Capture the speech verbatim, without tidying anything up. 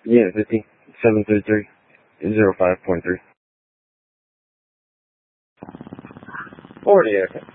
Yeah, fifty, seven three three, zero five point three. forty, okay.